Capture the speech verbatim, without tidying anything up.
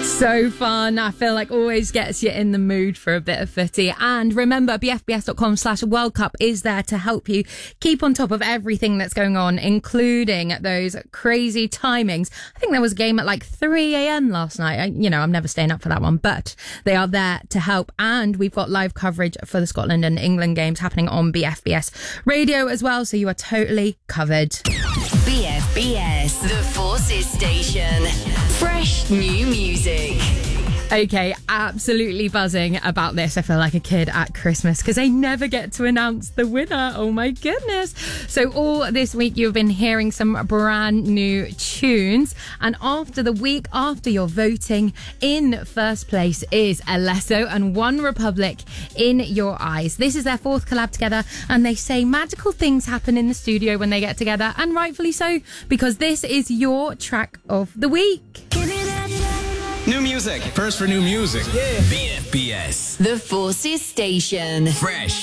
So fun. I feel like always gets you in the mood for a bit of footy. And remember, b f b s dot com slash World Cup is there to help you keep on top of everything that's going on, including those crazy timings. I think there was a game at like three a.m. last night. I, you know, I'm never staying up for that one, but they are there to help. And we've got live coverage for the Scotland and England games happening on B F B S radio as well. So you are totally covered. B F B S, the Forces Station. Fresh new music. Okay, absolutely buzzing about this. I feel like a kid at Christmas because they never get to announce the winner. Oh my goodness. So all this week you've been hearing some brand new tunes, and after the week after you're voting, in first place is Alesso and One Republic, In Your Eyes. This is their fourth collab together, and they say magical things happen in the studio when they get together, and rightfully so, because this is your track of the week. New music. First for new music. Yeah. B F B S. The Forces Station. Fresh.